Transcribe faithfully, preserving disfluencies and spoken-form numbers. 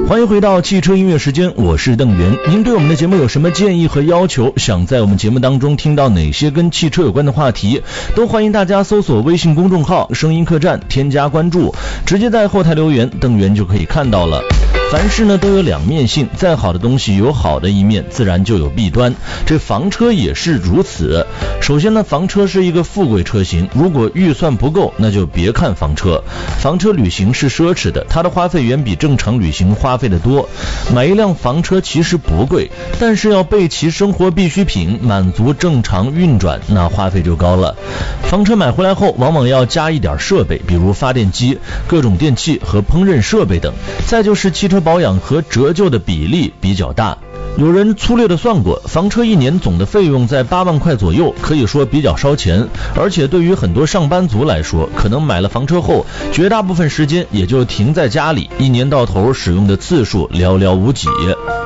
欢迎回到汽车音乐时间，我是邓源。您对我们的节目有什么建议和要求？想在我们节目当中听到哪些跟汽车有关的话题？都欢迎大家搜索微信公众号声音客栈，添加关注，直接在后台留言，邓源就可以看到了。凡事呢都有两面性，再好的东西有好的一面，自然就有弊端，这房车也是如此。首先呢，房车是一个富贵车型，如果预算不够，那就别看房车。房车旅行是奢侈的，它的花费远比正常旅行花费的多。买一辆房车其实不贵，但是要备齐生活必需品，满足正常运转，那花费就高了。房车买回来后往往要加一点设备，比如发电机、各种电器和烹饪设备等，再就是汽车保养和折旧的比例比较大。有人粗略的算过，房车一年总的费用在八万块左右，可以说比较烧钱。而且对于很多上班族来说，可能买了房车后，绝大部分时间也就停在家里，一年到头使用的次数寥寥无几。